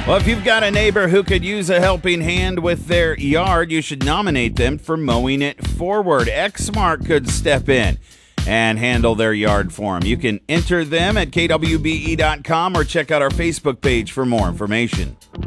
Well, if you've got a neighbor who could use a helping hand with their yard, you should nominate them for mowing it forward. Exmark could step in and handle their yard for them. You can enter them at kwbe.com or check out our Facebook page for more information.